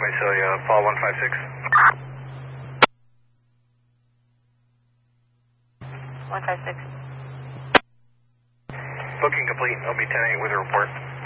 Visalia, Paul 156. 156. Booking complete, I'll be 10-8 with a report.